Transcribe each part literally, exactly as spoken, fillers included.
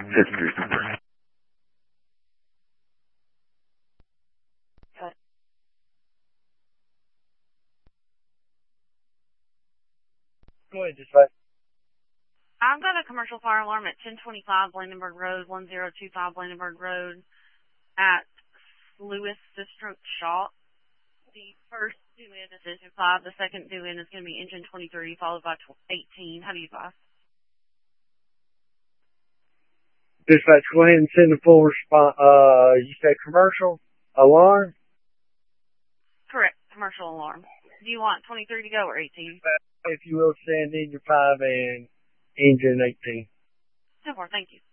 History number. Go ahead, dispatch. I've got a commercial fire alarm at ten twenty-five Blandenburg Road, one zero two five Blandenburg Road at Lewis Sistrunk Shop. The first due in is engine five. The second due in is going to be engine twenty-three, followed by eighteen. How do you advise? Dispatch, go ahead and send a full response. Uh, you said commercial alarm? Correct, commercial alarm. Do you want twenty-three to go or eighteen? If you will, send engine five and engine eighteen. ten four, thank you.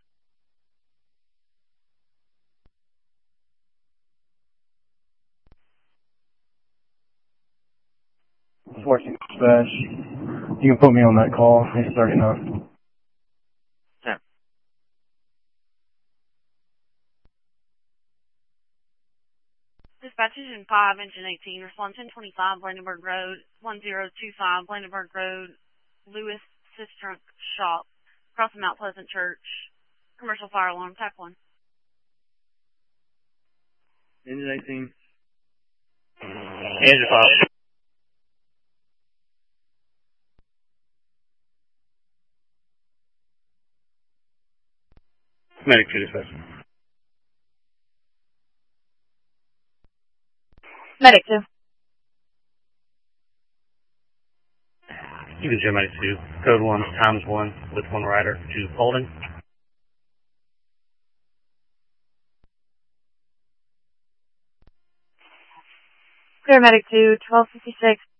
Fortune dispatch. You can put me on that call. It's thirty enough. Sure. Dispatch engine five, engine eighteen, respond ten twenty-five Blandenburg Road, one zero two five Blandenburg Road, Lewis Sistrunk Shop, across from Mount Pleasant Church. Commercial fire alarm, type one. Engine eighteen. Engine five. Medic two dispatch. Medic two. You can show Medic two. Code one times one with one rider to Holden. Clear Medic two, twelve fifty-six